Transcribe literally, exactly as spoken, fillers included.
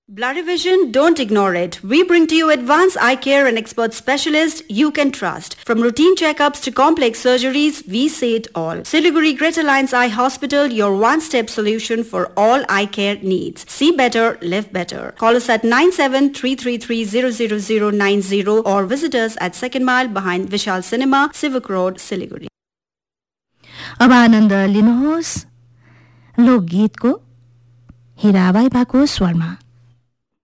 Blurry vision, don't ignore it. We bring to you advanced eye care and expert specialists you can trust. From routine checkups to complex surgeries, we say it all. Siliguri Greater Alliance Eye Hospital, your one-step solution for all eye care needs. See better, live better. Call us at nine seven three three three zero zero zero nine zero or visit us at second mile behind Vishal Cinema, Civic Road, Siliguri. अब आनन्द लिनुहोस् लोकगीतको हिराबाई बाको स्वरमा.